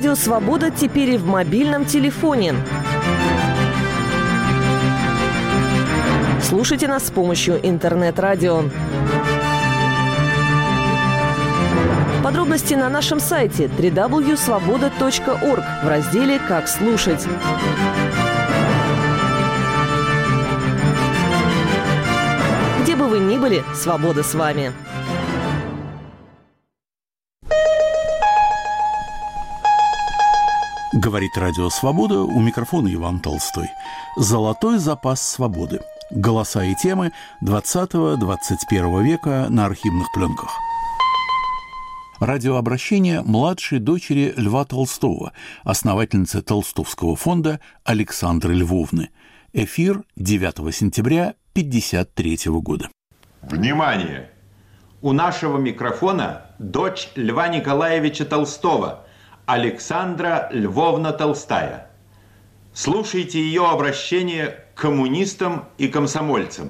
Радио «Свобода» теперь и в мобильном телефоне. Слушайте нас с помощью интернет-радио. Подробности на нашем сайте www.svoboda.org в разделе «Как слушать». Где бы вы ни были, свобода с вами. Говорит Радио «Свобода», у микрофона Иван Толстой. Золотой запас свободы. Голоса и темы 20-21 века на архивных пленках. Радиообращение младшей дочери Льва Толстого, основательницы Толстовского фонда Александры Львовны. Эфир 9 сентября 1953 года. Внимание! У нашего микрофона дочь Льва Николаевича Толстого, Александра Львовна Толстая. Слушайте ее обращение к коммунистам и комсомольцам.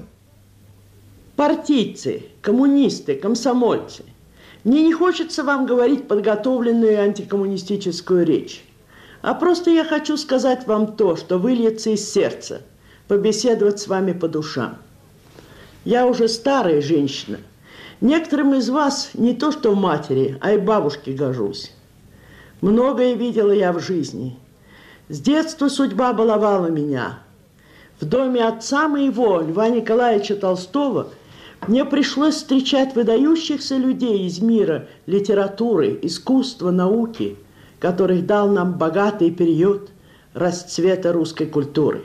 Партийцы, коммунисты, комсомольцы, мне не хочется вам говорить подготовленную антикоммунистическую речь, а просто я хочу сказать вам то, что выльется из сердца, побеседовать с вами по душам. Я уже старая женщина. Некоторым из вас не то что матери, а и бабушке гожусь. Многое видела я в жизни. С детства судьба баловала меня. В доме отца моего, Льва Николаевича Толстого, мне пришлось встречать выдающихся людей из мира литературы, искусства, науки, которых дал нам богатый период расцвета русской культуры.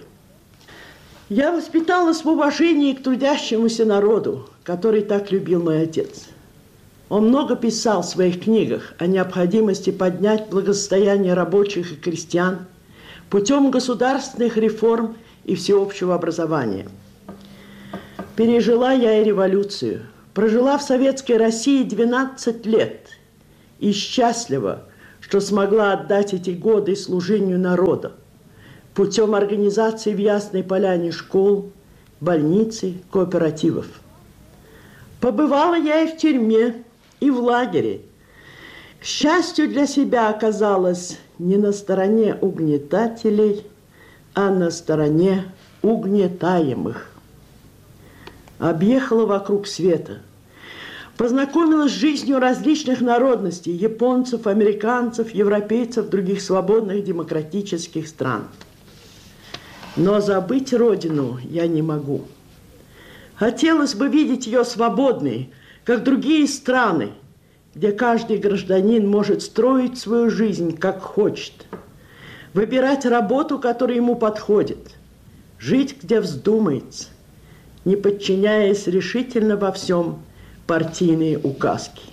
Я воспиталась в уважении к трудящемуся народу, который так любил мой отец. Он много писал в своих книгах о необходимости поднять благосостояние рабочих и крестьян путем государственных реформ и всеобщего образования. Пережила я и революцию, прожила в Советской России 12 лет и счастлива, что смогла отдать эти годы служению народу путем организации в Ясной Поляне школ, больницы, кооперативов. Побывала я и в тюрьме, и в лагере. К счастью для себя оказалась не на стороне угнетателей, а на стороне угнетаемых. Объехала вокруг света, познакомилась с жизнью различных народностей, японцев, американцев, европейцев, других свободных демократических стран. Но забыть родину я не могу. Хотелось бы видеть ее свободной, как другие страны, где каждый гражданин может строить свою жизнь, как хочет, выбирать работу, которая ему подходит, жить, где вздумается, не подчиняясь решительно во всем партийные указки.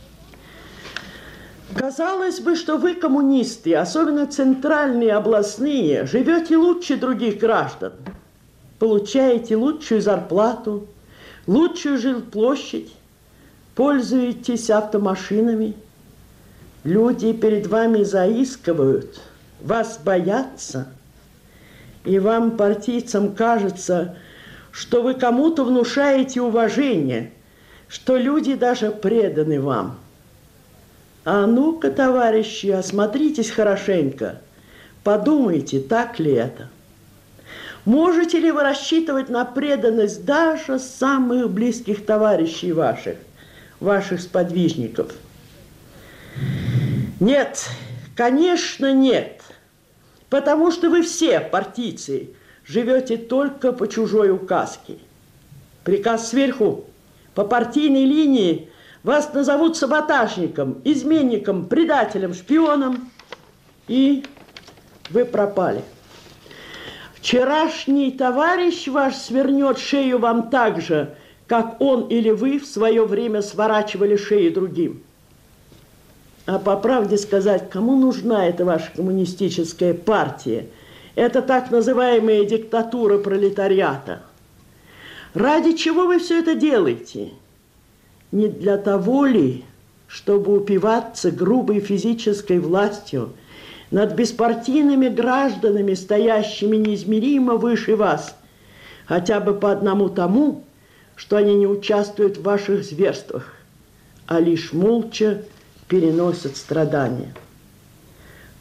Казалось бы, что вы, коммунисты, особенно центральные, областные, живете лучше других граждан, получаете лучшую зарплату, лучшую жилплощадь, пользуетесь автомашинами. Люди перед вами заискивают, вас боятся, и вам, партийцам, кажется, что вы кому-то внушаете уважение, что люди даже преданы вам. А ну-ка, товарищи, осмотритесь хорошенько, подумайте, так ли это. Можете ли вы рассчитывать на преданность даже самых близких товарищей ваших сподвижников? Нет, конечно, нет. Потому что вы все, партийцы, живете только по чужой указке. Приказ сверху, по партийной линии вас назовут саботажником, изменником, предателем, шпионом, и вы пропали. Вчерашний товарищ ваш свернет шею вам так же, как он или вы в свое время сворачивали шеи другим. А по правде сказать, кому нужна эта ваша коммунистическая партия? Это так называемая диктатура пролетариата. Ради чего вы все это делаете? Не для того ли, чтобы упиваться грубой физической властью над беспартийными гражданами, стоящими неизмеримо выше вас, хотя бы по одному тому, что они не участвуют в ваших зверствах, а лишь молча переносят страдания?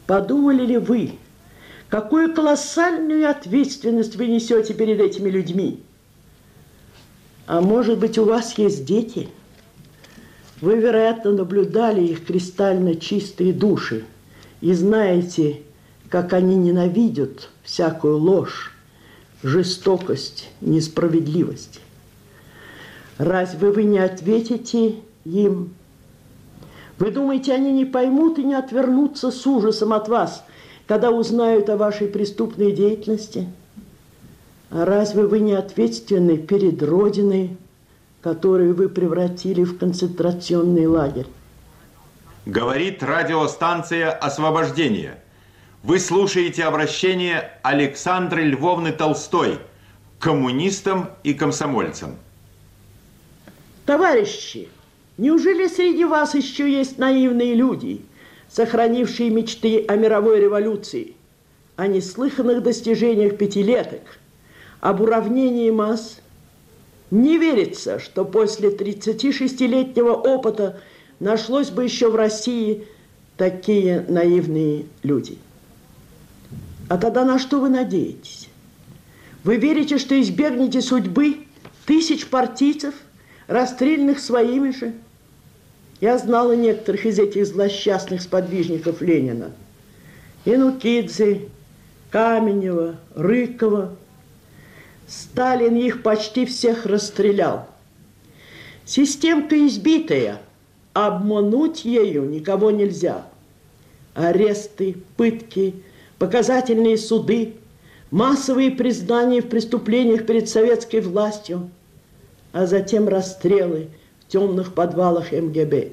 Подумали ли вы, какую колоссальную ответственность вы несете перед этими людьми? А может быть, у вас есть дети? Вы, вероятно, наблюдали их кристально чистые души и знаете, как они ненавидят всякую ложь, жестокость, несправедливость. Разве вы не ответите им? Вы думаете, они не поймут и не отвернутся с ужасом от вас, когда узнают о вашей преступной деятельности? А разве вы не ответственны перед Родиной, которую вы превратили в концентрационный лагерь? Говорит радиостанция «Освобождение». Вы слушаете обращение Александры Львовны Толстой к коммунистам и комсомольцам. Товарищи, неужели среди вас еще есть наивные люди, сохранившие мечты о мировой революции, о неслыханных достижениях пятилеток, об уравнении масс? Не верится, что после 36-летнего опыта нашлось бы еще в России такие наивные люди. А тогда на что вы надеетесь? Вы верите, что избегнете судьбы тысяч партийцев, расстрелянных своими же? Я знала некоторых из этих злосчастных сподвижников Ленина. Янукидзе, Каменева, Рыкова. Сталин их почти всех расстрелял. Системка избитая, обмануть ею никого нельзя. Аресты, пытки, показательные суды, массовые признания в преступлениях перед советской властью, а затем расстрелы в темных подвалах МГБ.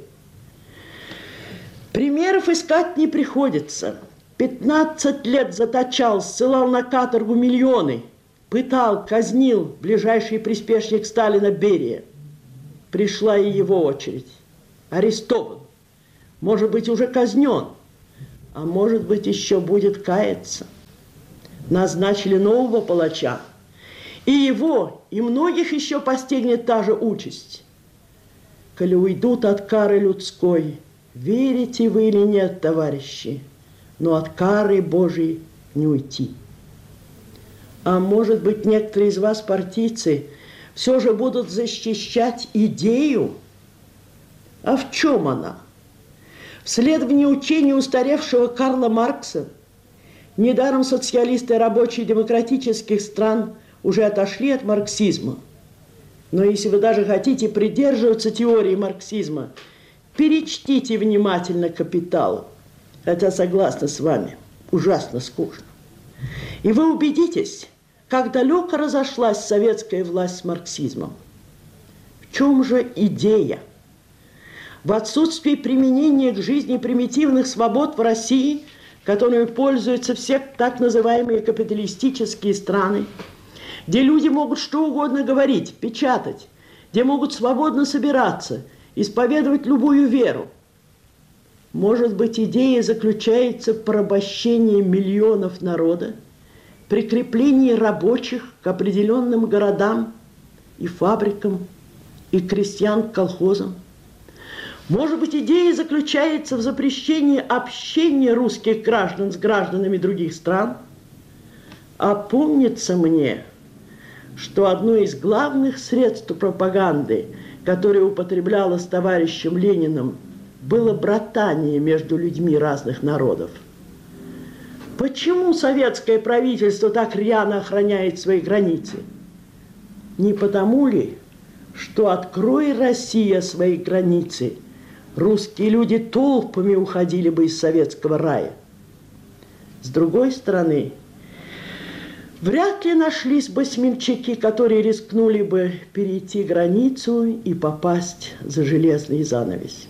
Примеров искать не приходится. 15 лет заточал, ссылал на каторгу миллионы, пытал, казнил ближайший приспешник Сталина Берия. Пришла и его очередь. Арестован. Может быть, уже казнен. А может быть, еще будет каяться. Назначили нового палача. И его, и многих еще постигнет та же участь. Коли уйдут от кары людской, верите вы или нет, товарищи, но от кары Божией не уйти. А может быть, некоторые из вас, партийцы, все же будут защищать идею? А в чем она? Вслед в неучении устаревшего Карла Маркса, недаром социалисты рабочие демократических стран уже отошли от марксизма. Но если вы даже хотите придерживаться теории марксизма, перечтите внимательно «Капитал», хотя согласна с вами, ужасно скучно. И вы убедитесь, как далеко разошлась советская власть с марксизмом. В чем же идея? В отсутствии применения к жизни примитивных свобод в России, которыми пользуются все так называемые капиталистические страны, где люди могут что угодно говорить, печатать, где могут свободно собираться, исповедовать любую веру. Может быть, идея заключается в порабощении миллионов народа, прикреплении рабочих к определенным городам и фабрикам, и крестьян к колхозам. Может быть, идея заключается в запрещении общения русских граждан с гражданами других стран. А помнится мне, что одно из главных средств пропаганды, которое употреблялось товарищем Лениным, было братание между людьми разных народов. Почему советское правительство так рьяно охраняет свои границы? Не потому ли, что, открой Россия свои границы, русские люди толпами уходили бы из советского рая? С другой стороны, вряд ли нашлись бы смельчаки, которые рискнули бы перейти границу и попасть за железный занавес.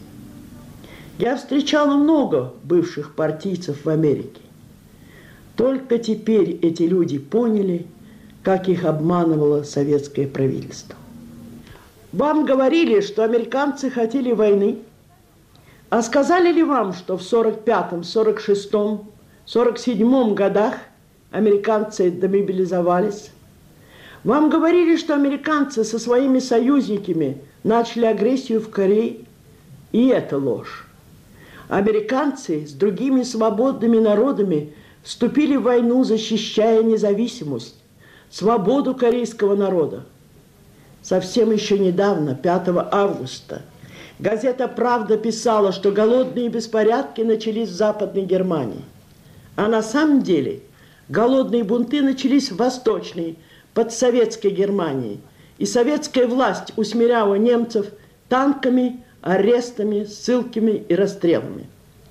Я встречала много бывших партийцев в Америке. Только теперь эти люди поняли, как их обманывало советское правительство. Вам говорили, что американцы хотели войны, а сказали ли вам, что в 45-м, 46-м, 47-м годах американцы демобилизовались? Вам говорили, что американцы со своими союзниками начали агрессию в Корее? И это ложь. Американцы с другими свободными народами вступили в войну, защищая независимость, свободу корейского народа. Совсем еще недавно, 5 августа, газета «Правда» писала, что голодные беспорядки начались в Западной Германии. А на самом деле голодные бунты начались в Восточной, подсоветской Германии. И советская власть усмиряла немцев танками, арестами, ссылками и расстрелами.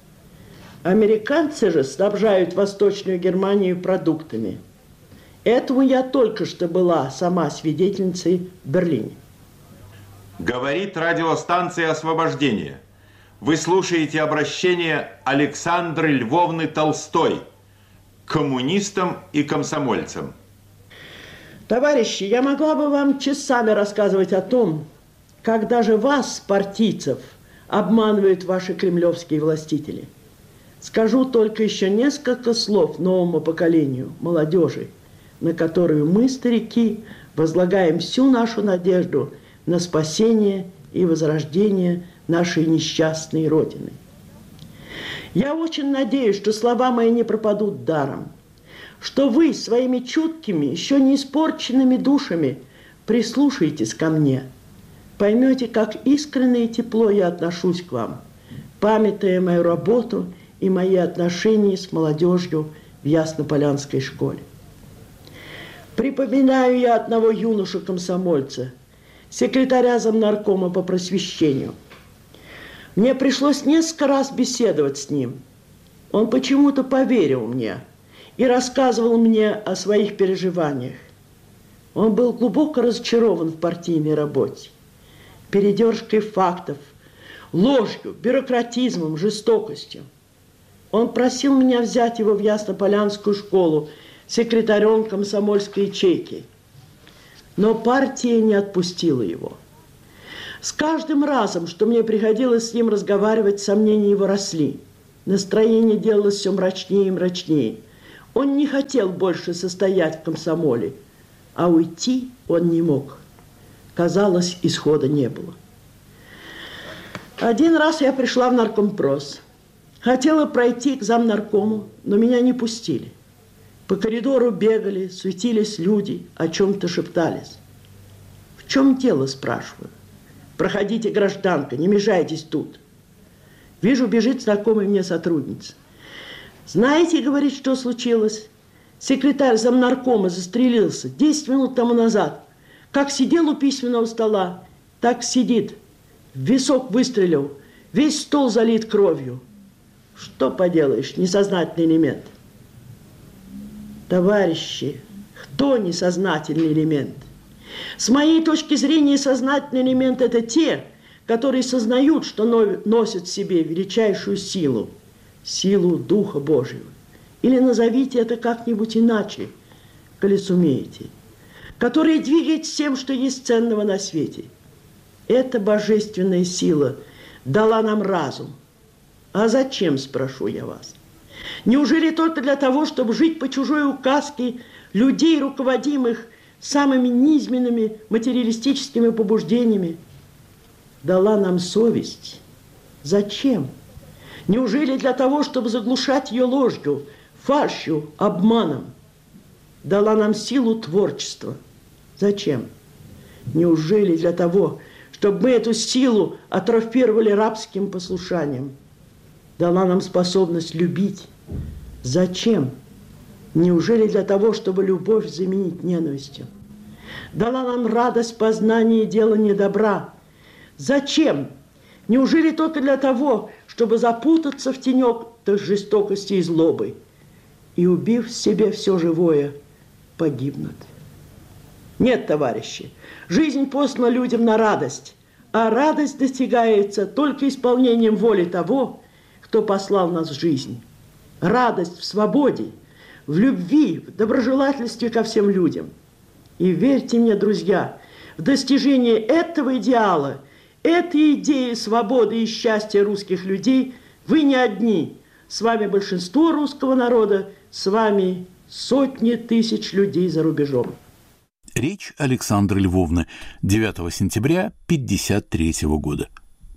Американцы же снабжают Восточную Германию продуктами. Этому я только что была сама свидетельницей в Берлине. Говорит радиостанция «Освобождение». Вы слушаете обращение Александры Львовны Толстой к коммунистам и комсомольцам. Товарищи, я могла бы вам часами рассказывать о том, как даже вас, партийцев, обманывают ваши кремлевские властители. Скажу только еще несколько слов новому поколению, молодежи, на которую мы, старики, возлагаем всю нашу надежду на спасение и возрождение нашей несчастной Родины. Я очень надеюсь, что слова мои не пропадут даром, что вы своими чуткими, еще не испорченными душами прислушаетесь ко мне, поймете, как искренне и тепло я отношусь к вам, памятая мою работу и мои отношения с молодежью в Яснополянской школе. Припоминаю я одного юношу-комсомольца, секретаря замнаркома по просвещению. Мне пришлось несколько раз беседовать с ним. Он почему-то поверил мне и рассказывал мне о своих переживаниях. Он был глубоко разочарован в партийной работе, передержкой фактов, ложью, бюрократизмом, жестокостью. Он просил меня взять его в Яснополянскую школу секретарем комсомольской ячейки. Но партия не отпустила его. С каждым разом, что мне приходилось с ним разговаривать, сомнения его росли. Настроение делалось все мрачнее и мрачнее. Он не хотел больше состоять в комсомоле, а уйти он не мог. Казалось, исхода не было. Один раз я пришла в наркомпрос. Хотела пройти к замнаркому, но меня не пустили. По коридору бегали, суетились люди, о чем-то шептались. «В чем дело?» – спрашиваю. «Проходите, гражданка, не мешайтесь тут». Вижу, бежит знакомая мне сотрудница. «Знаете, — говорит, — что случилось? Секретарь замнаркома застрелился 10 минут тому назад. Как сидел у письменного стола, так сидит. В висок выстрелил, весь стол залит кровью. Что поделаешь, несознательный элемент». Товарищи, кто несознательный элемент? С моей точки зрения, сознательный элемент – это те, которые сознают, что носят в себе величайшую силу, силу Духа Божьего. Или назовите это как-нибудь иначе, коли сумеете. Которые двигают всем, что есть ценного на свете. Эта божественная сила дала нам разум. А зачем, спрошу я вас? Неужели только для того, чтобы жить по чужой указке людей, руководимых самыми низменными материалистическими побуждениями? Дала нам совесть. Зачем? Неужели для того, чтобы заглушать ее ложью, фальшью, обманом? Дала нам силу творчества. Зачем? Неужели для того, чтобы мы эту силу атрофировали рабским послушанием? Дала нам способность любить. Зачем? Неужели для того, чтобы любовь заменить ненавистью? Дала нам радость познания и делания добра. Зачем? Неужели только для того, чтобы запутаться в тенек жестокости и злобы и, убив в себе все живое, погибнуть? Нет, товарищи, жизнь послана людям на радость, а радость достигается только исполнением воли того, кто послал нас в жизнь. Радость в свободе, в любви, в доброжелательстве ко всем людям. И верьте мне, друзья, в достижение этого идеала, этой идеи свободы и счастья русских людей вы не одни. С вами большинство русского народа, с вами сотни тысяч людей за рубежом. Речь Александры Львовны 9 сентября 1953 года.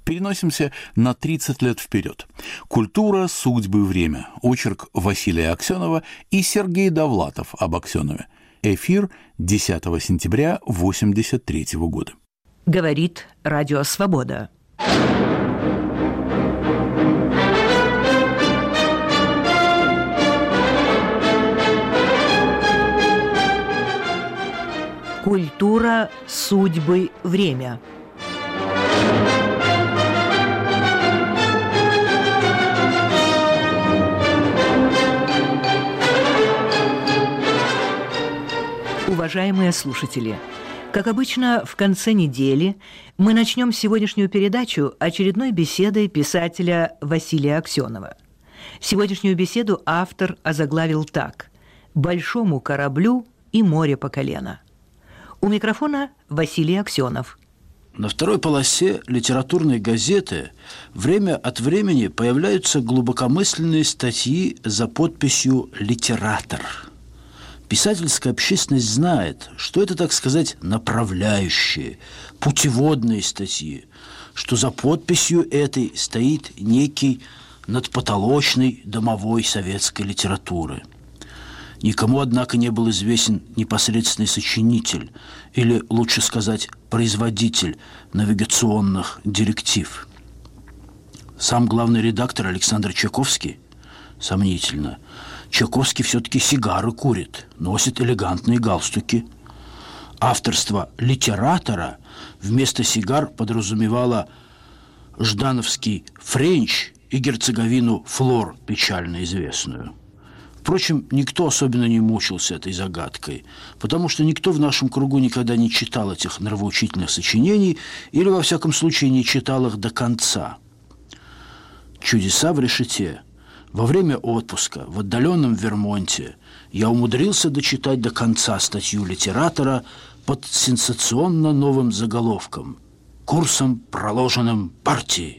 Переносимся на 30 лет вперед. «Культура, судьбы, время». Очерк Василия Аксенова и Сергей Довлатов об Аксенове. Эфир 10 сентября 1983 года. Говорит Радио Свобода. Культура, судьбы, время. Уважаемые слушатели, как обычно, в конце недели мы начнем сегодняшнюю передачу очередной беседой писателя Василия Аксенова. Сегодняшнюю беседу автор озаглавил так: «Большому кораблю и море по колено». У микрофона Василий Аксенов. На второй полосе литературной газеты время от времени появляются глубокомысленные статьи за подписью «Литератор». Писательская общественность знает, что это, так сказать, направляющие, путеводные статьи, что за подписью этой стоит некий надпотолочный домовой советской литературы. Никому, однако, не был известен непосредственный сочинитель, или, лучше сказать, производитель навигационных директив. Сам главный редактор Александр Чайковский, сомнительно, Чайковский все-таки сигары курит, носит элегантные галстуки. Авторство литератора вместо сигар подразумевало ждановский френч и герцоговину Флор, печально известную. Впрочем, никто особенно не мучился этой загадкой, потому что никто в нашем кругу никогда не читал этих нравоучительных сочинений или, во всяком случае, не читал их до конца. «Чудеса в решете». Во время отпуска в отдаленном Вермонте я умудрился дочитать до конца статью литератора под сенсационно новым заголовком «Курсом, проложенным партией».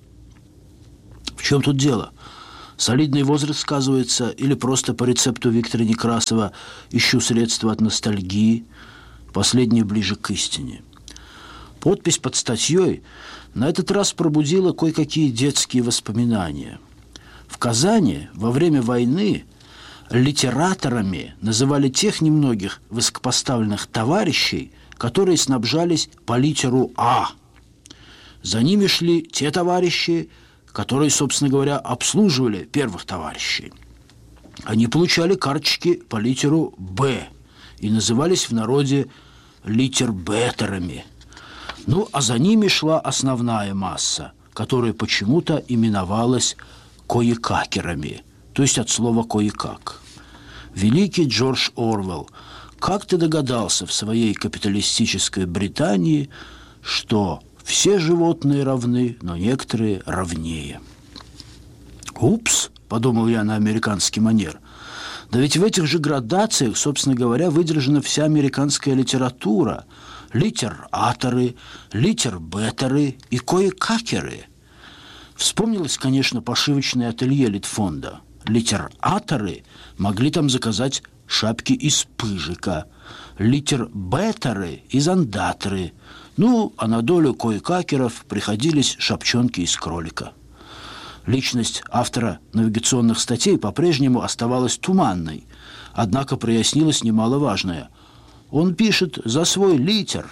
В чем тут дело? Солидный возраст сказывается или просто по рецепту Виктора Некрасова ищу средства от ностальгии, последнее ближе к истине. Подпись под статьей на этот раз пробудила кое-какие детские воспоминания. В Казани во время войны литераторами называли тех немногих высокопоставленных товарищей, которые снабжались по литеру «А». За ними шли те товарищи, которые, собственно говоря, обслуживали первых товарищей. Они получали карточки по литеру «Б» и назывались в народе литербетерами. Ну, а за ними шла основная масса, которая почему-то именовалась коекакерами, то есть от слова «кое-как». Великий Джордж Орвелл как-то догадался в своей капиталистической Британии, что все животные равны, но некоторые равнее. «Упс», – подумал я на американский манер, да ведь в этих же градациях, собственно говоря, выдержана вся американская литература – литераторы, литербетеры и коекакеры. Вспомнилось, конечно, пошивочное ателье Литфонда. Литераторы могли там заказать шапки из пыжика, литербетеры из андатры. Ну, а на долю коекакеров приходились шапчонки из кролика. Личность автора навигационных статей по-прежнему оставалась туманной, однако прояснилось немаловажное. Он пишет за свой литер.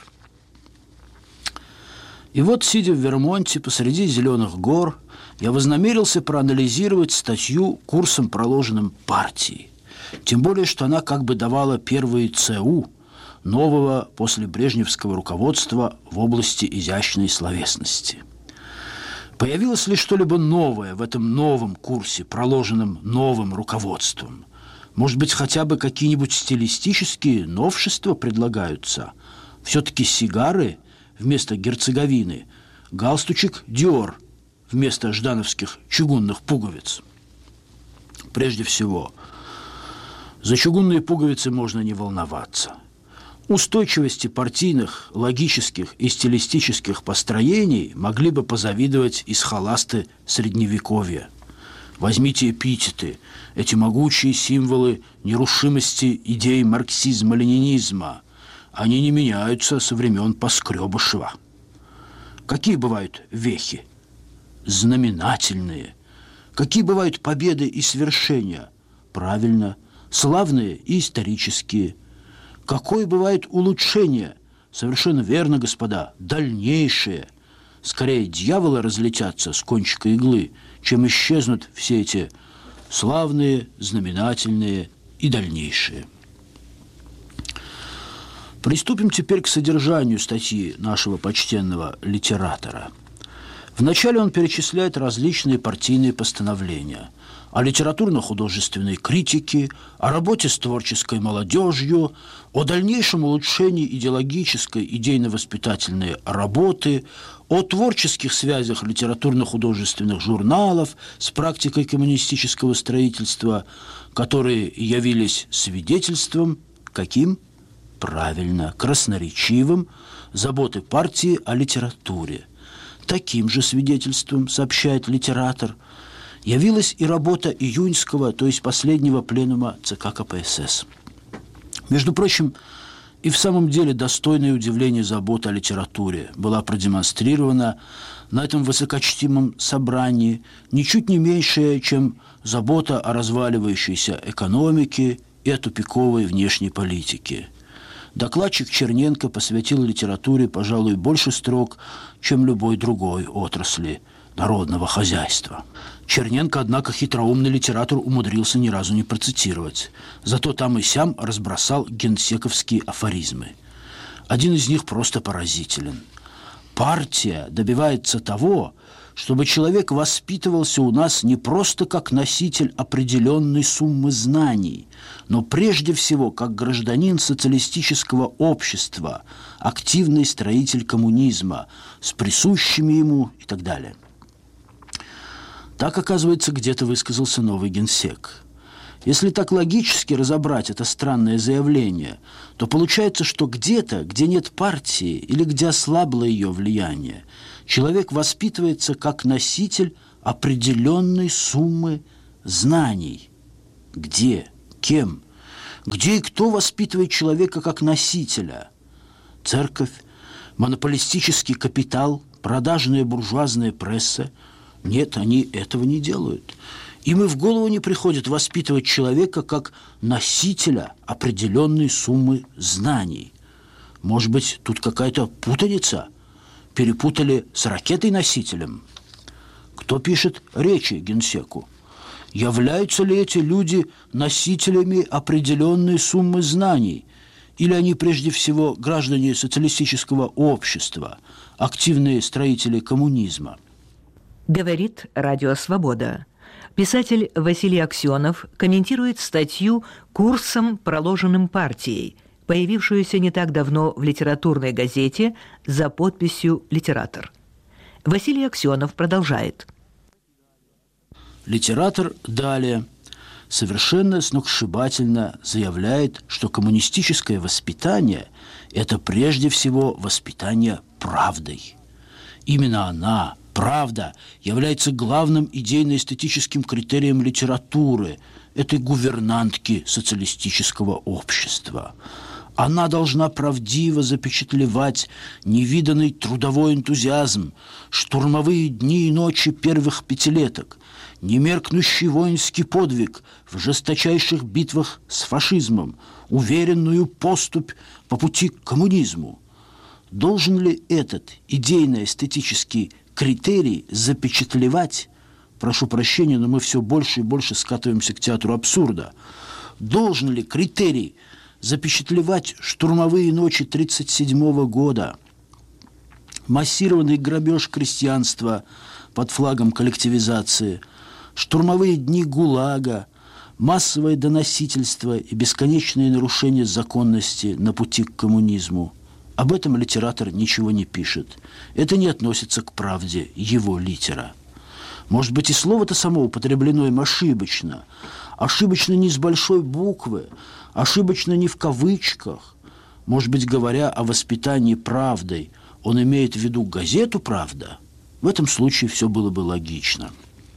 И вот, сидя в Вермонте посреди зеленых гор, я вознамерился проанализировать статью курсом, проложенным партией. Тем более, что она как бы давала первые ЦУ нового после брежневского руководства в области изящной словесности. Появилось ли что-либо новое в этом новом курсе, проложенном новым руководством? Может быть, хотя бы какие-нибудь стилистические новшества предлагаются? Все-таки сигары вместо герцоговины, галстучек Диор вместо ждановских чугунных пуговиц. Прежде всего, за чугунные пуговицы можно не волноваться. Устойчивости партийных, логических и стилистических построений могли бы позавидовать и схоласты Средневековья. Возьмите эпитеты, эти могучие символы нерушимости идей марксизма-ленинизма. Они не меняются со времен Поскребышева. Какие бывают вехи? Знаменательные. Какие бывают победы и свершения? Правильно, славные и исторические. Какое бывает улучшение? Совершенно верно, господа, дальнейшее. Скорее дьяволы разлетятся с кончика иглы, чем исчезнут все эти славные, знаменательные и дальнейшие. Приступим теперь к содержанию статьи нашего почтенного литератора. Вначале он перечисляет различные партийные постановления о литературно-художественной критике, о работе с творческой молодежью, о дальнейшем улучшении идеологической, идейно-воспитательной работы, о творческих связях литературно-художественных журналов с практикой коммунистического строительства, которые явились свидетельством, каким? Правильно, красноречивым, заботы партии о литературе. Таким же свидетельством, сообщает литератор, явилась и работа июньского, то есть последнего пленума ЦК КПСС. Между прочим, и в самом деле достойное удивление забота о литературе была продемонстрирована на этом высокочтимом собрании, ничуть не меньшая, чем забота о разваливающейся экономике и о тупиковой внешней политике. Докладчик Черненко посвятил литературе, пожалуй, больше строк, чем любой другой отрасли народного хозяйства. Черненко, однако, хитроумный литератор умудрился ни разу не процитировать. Зато там и сям разбросал генсековские афоризмы. Один из них просто поразителен. Партия добивается того, чтобы человек воспитывался у нас не просто как носитель определенной суммы знаний, но прежде всего как гражданин социалистического общества, активный строитель коммунизма, с присущими ему и так далее. Так, оказывается, где-то высказался новый генсек. Если так логически разобрать это странное заявление, то получается, что где-то, где нет партии или где ослабло ее влияние, человек воспитывается как носитель определенной суммы знаний. Где? Кем? Где и кто воспитывает человека как носителя? Церковь, монополистический капитал, продажная буржуазная пресса? Нет, они этого не делают. Им и в голову не приходит воспитывать человека как носителя определенной суммы знаний. Может быть, тут какая-то путаница? Перепутали с ракетой-носителем? Кто пишет речи генсеку? Являются ли эти люди носителями определенной суммы знаний? Или они прежде всего граждане социалистического общества, активные строители коммунизма? Говорит Радио Свобода. Писатель Василий Аксенов комментирует статью «Курсом, проложенным партией», появившуюся не так давно в литературной газете за подписью «Литератор». Василий Аксенов продолжает. Литератор далее совершенно сногсшибательно заявляет, что коммунистическое воспитание – это прежде всего воспитание правдой. Именно она, правда, является главным идейно-эстетическим критерием литературы, этой гувернантки социалистического общества. Она должна правдиво запечатлевать невиданный трудовой энтузиазм, штурмовые дни и ночи первых пятилеток, немеркнущий воинский подвиг в жесточайших битвах с фашизмом, уверенную поступь по пути к коммунизму. Должен ли этот идейно-эстетический критерий запечатлевать, прошу прощения, но мы все больше и больше скатываемся к театру абсурда, должен ли критерий запечатлевать штурмовые ночи 1937 года, массированный грабеж крестьянства под флагом коллективизации, штурмовые дни ГУЛАГа, массовое доносительство и бесконечные нарушения законности на пути к коммунизму? Об этом литератор ничего не пишет. Это не относится к правде его литера. Может быть, и слово-то само употреблено им ошибочно. Ошибочно не с большой буквы, ошибочно не в кавычках. Может быть, говоря о воспитании правдой, он имеет в виду газету «Правда»? В этом случае все было бы логично.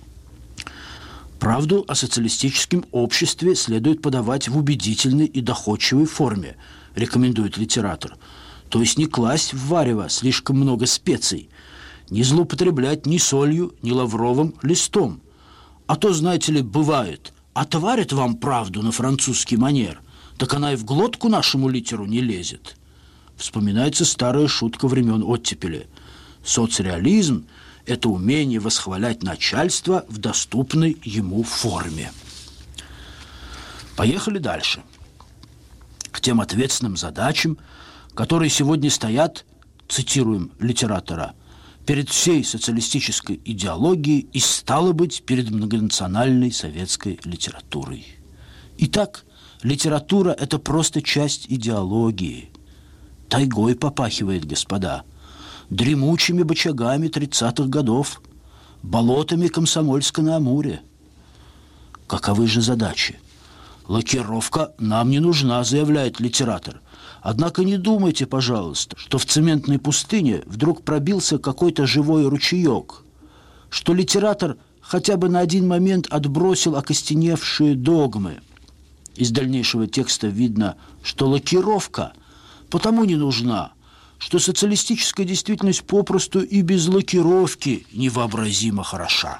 Правду о социалистическом обществе следует подавать в убедительной и доходчивой форме, рекомендует литератор. То есть не класть в варево слишком много специй, не злоупотреблять ни солью, ни лавровым листом. А то, знаете ли, бывает, отварят вам правду на французский манер, так она и в глотку нашему литеру не лезет. Вспоминается старая шутка времен оттепели. Соцреализм – это умение восхвалять начальство в доступной ему форме. Поехали дальше. К тем ответственным задачам, которые сегодня стоят, цитируем литератора, перед всей социалистической идеологией и, стало быть, перед многонациональной советской литературой. Итак, литература – это просто часть идеологии. Тайгой попахивает, господа, дремучими бочагами 30-х годов, болотами Комсомольска-на-Амуре. Каковы же задачи? Лакировка нам не нужна, заявляет литератор. Однако не думайте, пожалуйста, что в цементной пустыне вдруг пробился какой-то живой ручеек, что литератор хотя бы на один момент отбросил окостеневшие догмы. Из дальнейшего текста видно, что лакировка потому не нужна, что социалистическая действительность попросту и без лакировки невообразимо хороша.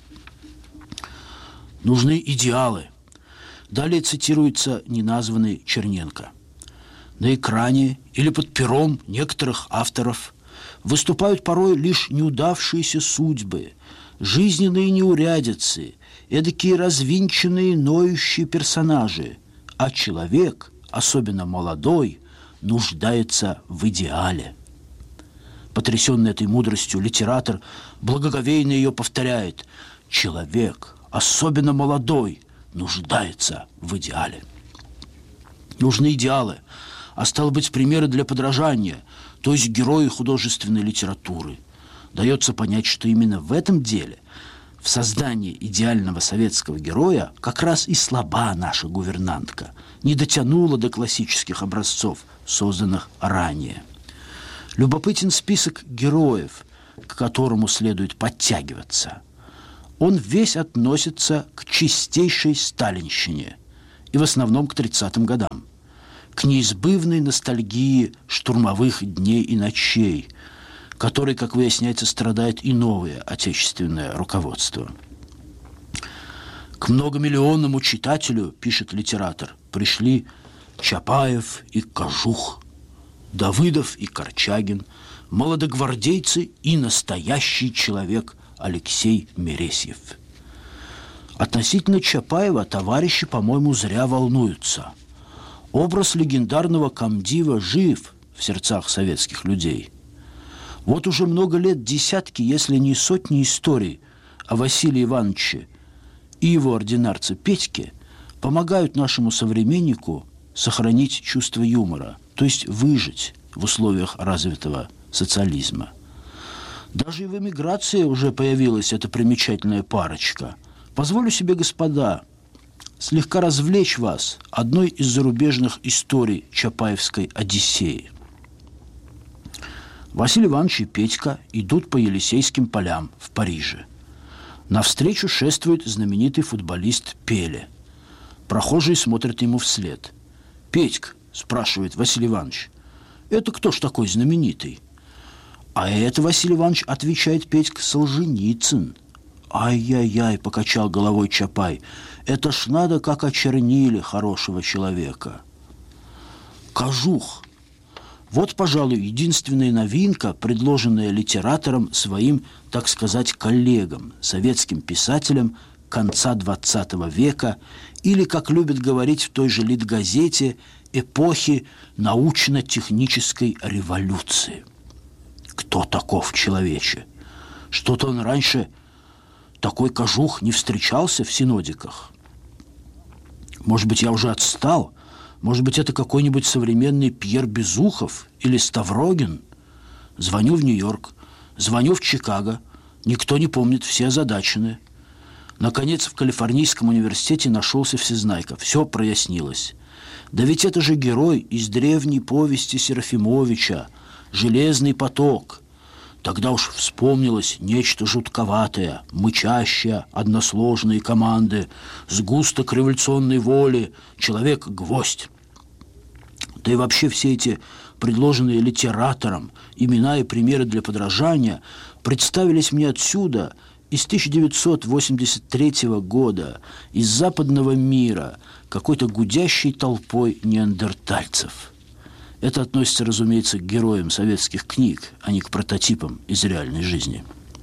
Нужны идеалы. Далее цитируется неназванный Черненко. На экране или под пером некоторых авторов выступают порой лишь неудавшиеся судьбы, жизненные неурядицы, эдакие развинченные, ноющие персонажи, а человек, особенно молодой, нуждается в идеале. Потрясенный этой мудростью, литератор благоговейно ее повторяет: человек, особенно молодой, нуждается в идеале. Нужны идеалы, а стало быть, примеры для подражания, то есть герои художественной литературы. Дается понять, что именно в этом деле, в создании идеального советского героя, как раз и слаба наша гувернантка, не дотянула до классических образцов, созданных ранее. Любопытен список героев, к которому следует подтягиваться. Он весь относится к чистейшей сталинщине и в основном к 30-м годам, к неизбывной ностальгии штурмовых дней и ночей, которой, как выясняется, страдает и новое отечественное руководство. К многомиллионному читателю, пишет литератор, пришли Чапаев и Кожух, Давыдов и Корчагин, молодогвардейцы и настоящий человек Алексей Мересьев. Относительно Чапаева товарищи, по-моему, зря волнуются. Образ легендарного комдива жив в сердцах советских людей. Вот уже много лет десятки, если не сотни историй о Василии Ивановиче и его ординарце Петьке помогают нашему современнику сохранить чувство юмора, то есть выжить в условиях развитого социализма. Даже и в эмиграции уже появилась эта примечательная парочка. Позволю себе, господа, слегка развлечь вас одной из зарубежных историй Чапаевской Одиссеи. Василий Иванович и Петька идут по Елисейским полям в Париже. Навстречу шествует знаменитый футболист Пеле. Прохожие смотрят ему вслед. «Петька», – спрашивает Василий Иванович, – «это кто ж такой знаменитый?» «А это, Василий Иванович, – отвечает Петька, – Солженицын». «Ай-яй-яй», – покачал головой Чапай, – «это ж надо, как очернили хорошего человека». Кожух. Вот, пожалуй, единственная новинка, предложенная литератором своим, так сказать, коллегам, советским писателям конца XX века или, как любят говорить в той же Литгазете, эпохи научно-технической революции. Кто таков человече? Что-то он раньше, такой кожух, не встречался в синодиках. Может быть, я уже отстал? Может быть, это какой-нибудь современный Пьер Безухов или Ставрогин? Звоню в Нью-Йорк, звоню в Чикаго. Никто не помнит, все озадачены. Наконец, в Калифорнийском университете нашелся всезнайка. Все прояснилось. Да ведь это же герой из древней повести Серафимовича «Железный поток». Тогда уж вспомнилось нечто жутковатое, мычащее, односложные команды, сгусток революционной воли, человек-гвоздь. Да и вообще все эти предложенные литератором имена и примеры для подражания представились мне отсюда, из 1983 года, из западного мира, какой-то гудящей толпой неандертальцев. Это относится, разумеется, к героям советских книг, а не к прототипам из реальной жизни.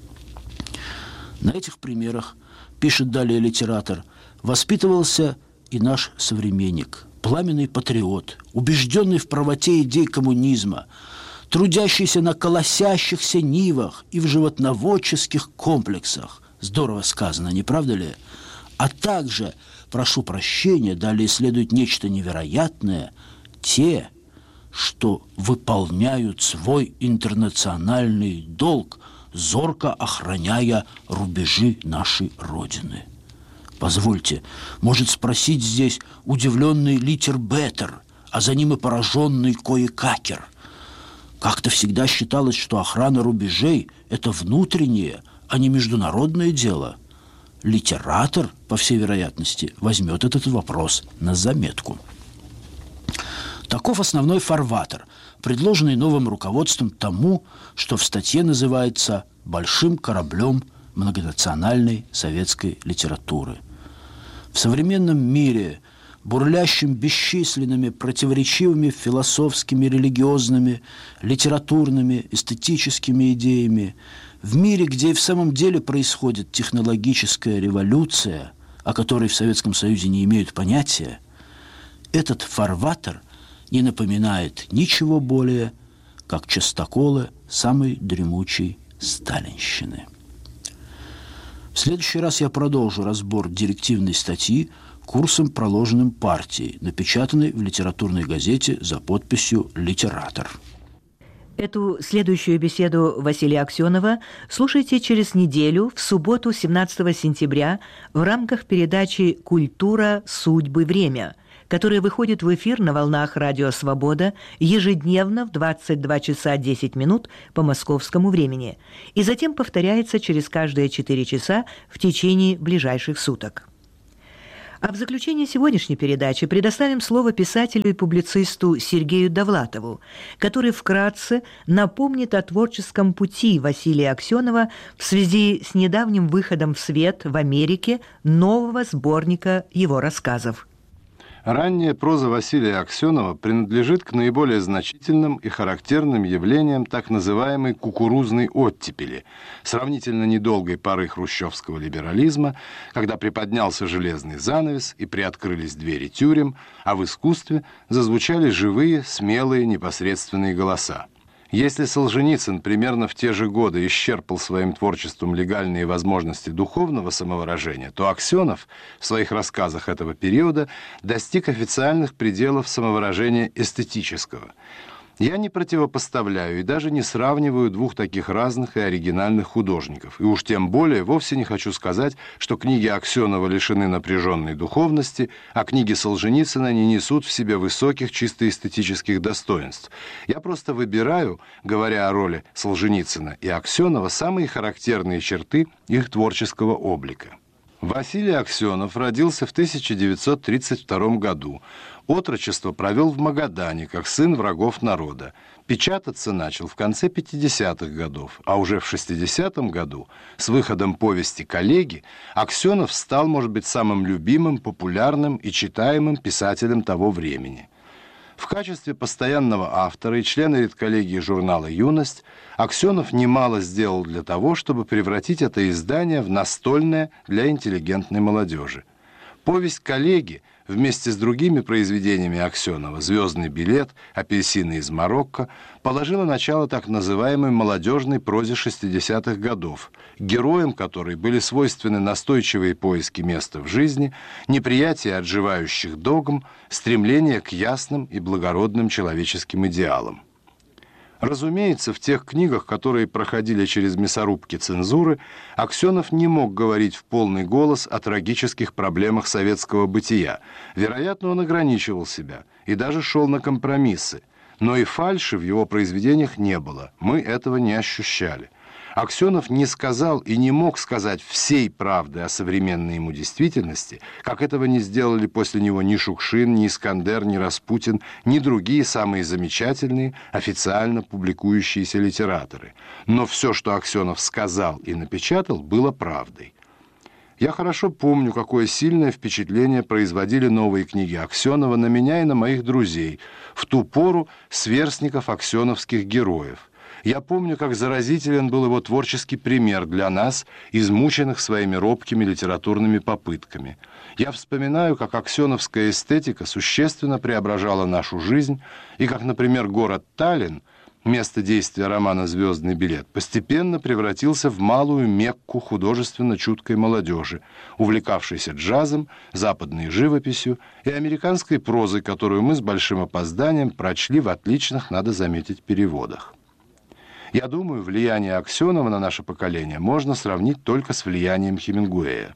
На этих примерах, пишет далее литератор, воспитывался и наш современник, пламенный патриот, убежденный в правоте идей коммунизма, трудящийся на колосящихся нивах и в животноводческих комплексах. Здорово сказано, не правда ли? А также, прошу прощения, далее следует нечто невероятное, те, что выполняют свой интернациональный долг, зорко охраняя рубежи нашей Родины. Позвольте, может спросить здесь удивленный Литербеттер, а за ним и пораженный Коекакер. Как-то всегда считалось, что охрана рубежей – это внутреннее, а не международное дело. Литератор, по всей вероятности, возьмет этот вопрос на заметку. Таков основной фарватер, предложенный новым руководством тому, что в статье называется «большим кораблем многонациональной советской литературы». В современном мире, бурлящим бесчисленными противоречивыми философскими, религиозными, литературными, эстетическими идеями, в мире, где и в самом деле происходит технологическая революция, о которой в Советском Союзе не имеют понятия, этот фарватер не напоминает ничего более, как частоколы самой дремучей сталинщины. В следующий раз я продолжу разбор директивной статьи курсом, проложенным партией, напечатанной в литературной газете за подписью «Литератор». Эту следующую беседу Василия Аксенова слушайте через неделю, в субботу, 17 сентября, в рамках передачи «Культура, судьбы, время», которая выходит в эфир на волнах Радио Свобода ежедневно в 22 часа 10 минут по московскому времени и затем повторяется через каждые 4 часа в течение ближайших суток. А в заключение сегодняшней передачи предоставим слово писателю и публицисту Сергею Довлатову, который вкратце напомнит о творческом пути Василия Аксенова в связи с недавним выходом в свет в Америке нового сборника его рассказов. Ранняя проза Василия Аксенова принадлежит к наиболее значительным и характерным явлениям так называемой кукурузной оттепели, сравнительно недолгой поры хрущевского либерализма, когда приподнялся железный занавес и приоткрылись двери тюрем, а в искусстве зазвучали живые, смелые, непосредственные голоса. Если Солженицын примерно в те же годы исчерпал своим творчеством легальные возможности духовного самовыражения, то Аксенов в своих рассказах этого периода достиг официальных пределов самовыражения эстетического. Я не противопоставляю и даже не сравниваю двух таких разных и оригинальных художников. И уж тем более вовсе не хочу сказать, что книги Аксенова лишены напряженной духовности, а книги Солженицына не несут в себе высоких чисто эстетических достоинств. Я просто выбираю, говоря о роли Солженицына и Аксенова, самые характерные черты их творческого облика. Василий Аксенов родился в 1932 году. Отрочество провел в Магадане, как сын врагов народа. Печататься начал в конце 50-х годов, а уже в 60-м году, с выходом повести «Коллеги», Аксенов стал, может быть, самым любимым, популярным и читаемым писателем того времени. В качестве постоянного автора и члена редколлегии журнала «Юность» Аксенов немало сделал для того, чтобы превратить это издание в настольное для интеллигентной молодежи. Повесть «Коллеги» вместе с другими произведениями Аксенова «Звездный билет», «Апельсины из Марокко» положила начало так называемой молодежной прозе 60-х годов, героям которой были свойственны настойчивые поиски места в жизни, неприятие отживающих догм, стремление к ясным и благородным человеческим идеалам. Разумеется, в тех книгах, которые проходили через мясорубки цензуры, Аксенов не мог говорить в полный голос о трагических проблемах советского бытия. Вероятно, он ограничивал себя и даже шел на компромиссы. Но и фальши в его произведениях не было, мы этого не ощущали. Аксенов не сказал и не мог сказать всей правды о современной ему действительности, как этого не сделали после него ни Шукшин, ни Искандер, ни Распутин, ни другие самые замечательные, официально публикующиеся литераторы. Но все, что Аксенов сказал и напечатал, было правдой. Я хорошо помню, какое сильное впечатление производили новые книги Аксенова на меня и на моих друзей, в ту пору сверстников аксеновских героев. Я помню, как заразителен был его творческий пример для нас, измученных своими робкими литературными попытками. Я вспоминаю, как аксеновская эстетика существенно преображала нашу жизнь, и как, например, город Таллин, место действия романа «Звездный билет», постепенно превратился в малую Мекку художественно чуткой молодежи, увлекавшейся джазом, западной живописью и американской прозой, которую мы с большим опозданием прочли в отличных, надо заметить, переводах. Я думаю, влияние Аксенова на наше поколение можно сравнить только с влиянием Хемингуэя.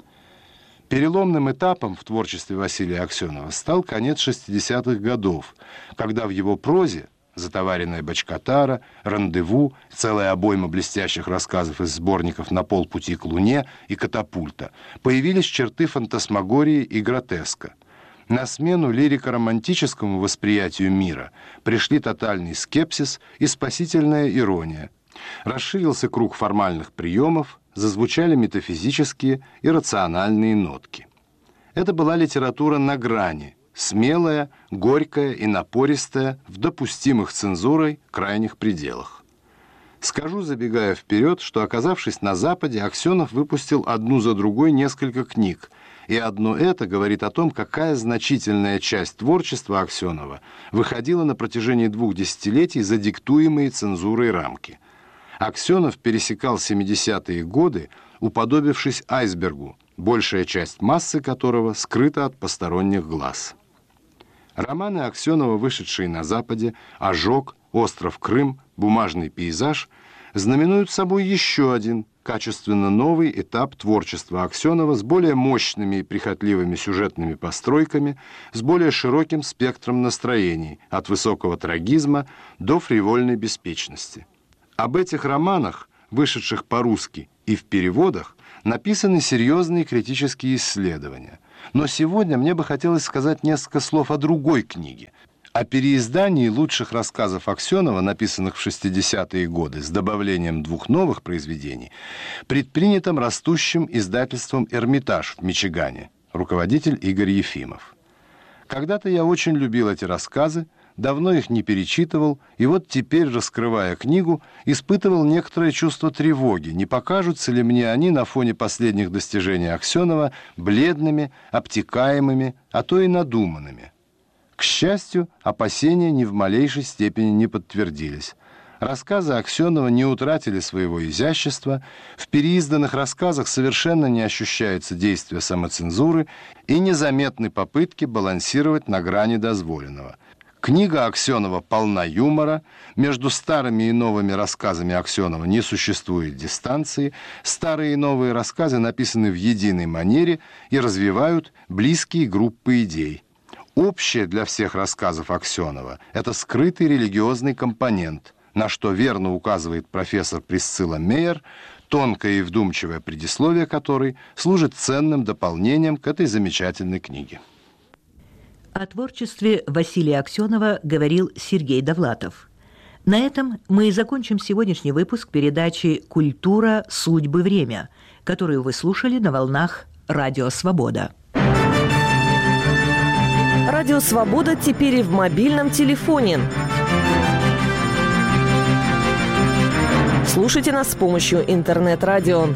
Переломным этапом в творчестве Василия Аксенова стал конец 60-х годов, когда в его прозе «Затоваренная бочкатара», «Рандеву», целая обойма блестящих рассказов из сборников «На полпути к Луне» и «Катапульта» появились черты фантасмагории и гротеска. На смену лирико-романтическому восприятию мира пришли тотальный скепсис и спасительная ирония. Расширился круг формальных приемов, зазвучали метафизические и рациональные нотки. Это была литература на грани, смелая, горькая и напористая в допустимых цензурой крайних пределах. Скажу, забегая вперед, что, оказавшись на Западе, Аксенов выпустил одну за другой несколько книг, и одно это говорит о том, какая значительная часть творчества Аксенова выходила на протяжении 2 десятилетий за диктуемые цензурой рамки. Аксенов пересекал 70-е годы, уподобившись айсбергу, большая часть массы которого скрыта от посторонних глаз. Романы Аксенова, вышедшие на Западе, «Ожог», «Остров Крым», «Бумажный пейзаж», знаменуют собой еще один качественно новый этап творчества Аксенова с более мощными и прихотливыми сюжетными постройками, с более широким спектром настроений, от высокого трагизма до фривольной беспечности. Об этих романах, вышедших по-русски и в переводах, написаны серьезные критические исследования. Но сегодня мне бы хотелось сказать несколько слов о другой книге, о переиздании лучших рассказов Аксенова, написанных в 60-е годы, с добавлением 2 новых произведений, предпринятым растущим издательством «Эрмитаж» в Мичигане, руководитель Игорь Ефимов. Когда-то я очень любил эти рассказы, давно их не перечитывал, и вот теперь, раскрывая книгу, испытывал некоторое чувство тревоги, не покажутся ли мне они на фоне последних достижений Аксенова бледными, обтекаемыми, а то и надуманными. К счастью, опасения ни в малейшей степени не подтвердились. Рассказы Аксенова не утратили своего изящества, в переизданных рассказах совершенно не ощущается действие самоцензуры и незаметны попытки балансировать на грани дозволенного. Книга Аксенова полна юмора, между старыми и новыми рассказами Аксенова не существует дистанции, старые и новые рассказы написаны в единой манере и развивают близкие группы идей. Общее для всех рассказов Аксенова – это скрытый религиозный компонент, на что верно указывает профессор Присцилла Мейер, тонкое и вдумчивое предисловие которой служит ценным дополнением к этой замечательной книге. О творчестве Василия Аксенова говорил Сергей Довлатов. На этом мы и закончим сегодняшний выпуск передачи «Культура, судьбы, время», которую вы слушали на волнах «Радио Свобода». Радио «Свобода» теперь и в мобильном телефоне. Слушайте нас с помощью интернет-радио.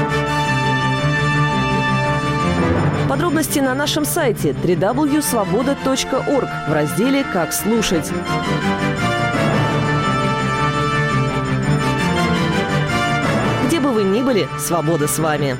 Подробности на нашем сайте www.svoboda.org в разделе «Как слушать». Где бы вы ни были, свобода с вами.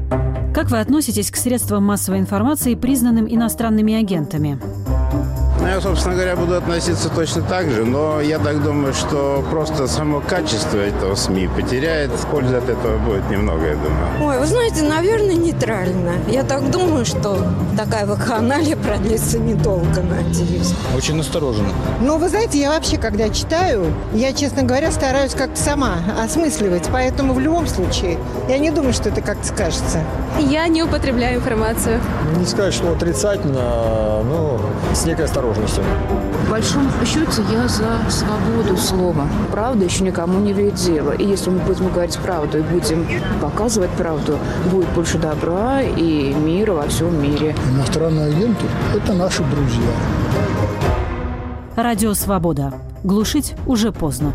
Как вы относитесь к средствам массовой информации, признанным иностранными агентами? Я, собственно говоря, буду относиться точно так же, но я так думаю, что просто само качество этого СМИ потеряет. Пользы от этого будет немного, я думаю. Ой, вы знаете, наверное, нейтрально. Я так думаю, что такая вакханалия продлится недолго, надеюсь. Очень настороженно. Ну, вы знаете, я вообще, когда читаю, я, честно говоря, стараюсь как-то сама осмысливать. Поэтому в любом случае, я не думаю, что это как-то скажется. Я не употребляю информацию. Не сказать, что отрицательно, но с некой осторожностью. В большом счете я за свободу слова. Правда еще никому не имеет дела. И если мы будем говорить правду и будем показывать правду, будет больше добра и мира во всем мире. Иностранные агенты – это наши друзья. Радио «Свобода». Глушить уже поздно.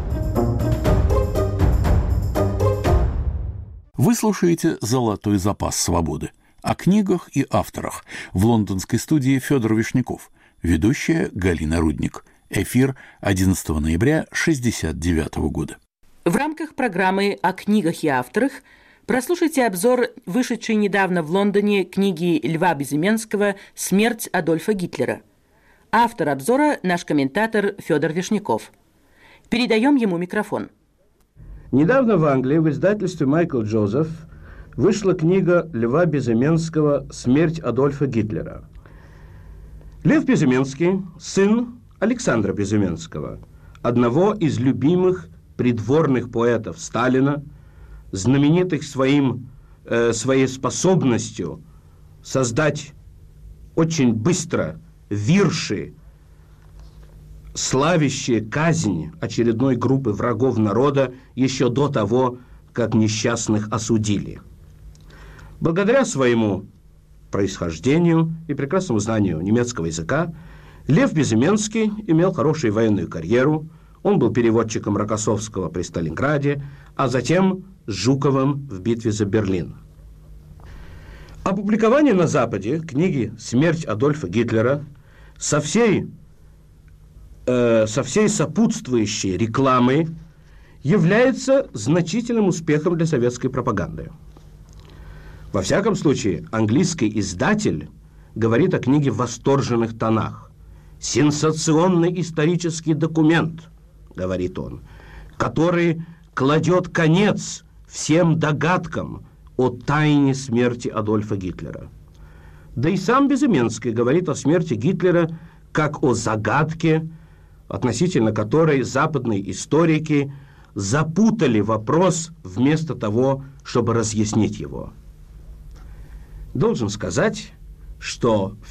Вы слушаете «Золотой запас свободы». О книгах и авторах. В лондонской студии Федор Вишняков. Ведущая Галина Рудник. Эфир 11 ноября 1969 года. В рамках программы «О книгах и авторах» прослушайте обзор вышедшей недавно в Лондоне книги Льва Безыменского «Смерть Адольфа Гитлера». Автор обзора – наш комментатор Федор Вишняков. Передаем ему микрофон. Недавно в Англии в издательстве «Майкл Джозеф» вышла книга Льва Безыменского «Смерть Адольфа Гитлера». Лев Безыменский – сын Александра Безыменского, одного из любимых придворных поэтов Сталина, знаменитых своей способностью создать очень быстро вирши, славящие казнь очередной группы врагов народа еще до того, как несчастных осудили. Благодаря своему происхождению и прекрасному знанию немецкого языка Лев Безыменский имел хорошую военную карьеру. Он был переводчиком Рокоссовского при Сталинграде, а затем Жуковым в битве за Берлин. Опубликование на Западе книги «Смерть Адольфа Гитлера» со всей сопутствующей рекламой является значительным успехом для советской пропаганды. Во всяком случае, английский издатель говорит о книге в восторженных тонах. «Сенсационный исторический документ», — говорит он, который кладет конец всем догадкам о тайне смерти Адольфа Гитлера. Да и сам Безыменский говорит о смерти Гитлера как о загадке, относительно которой западные историки запутали вопрос вместо того, чтобы разъяснить его. Должен сказать, что